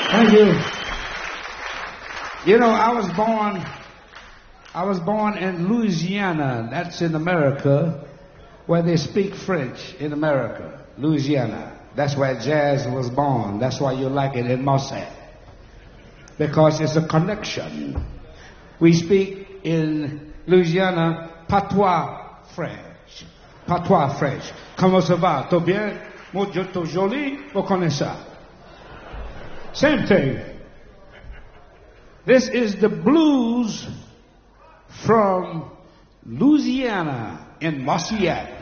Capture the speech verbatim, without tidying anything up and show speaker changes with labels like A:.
A: Thank you. You know, I was born, I was born in Louisiana. That's in America, where they speak French in America. Louisiana. That's where jazz was born. That's why you like it in Mossad. Because it's a connection. We speak in Louisiana patois French. Patois French. Comment ça va? Tout bien? Mon Dieu, tout joli? Vous connaissez ça? Same thing. This is the blues from Louisiana in Mossiat.